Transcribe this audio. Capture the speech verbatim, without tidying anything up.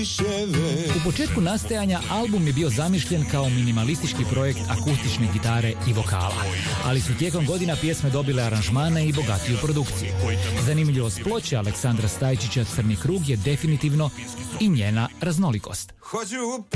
U početku nastajanja album je bio zamišljen kao minimalistički projekt akustične gitare i vokala, ali su tijekom godina pjesme dobile aranžmane i bogatiju produkciju. Zanimljivost ploče Aleksandra Stajčića Crni krug je definitivno i njena raznolikost.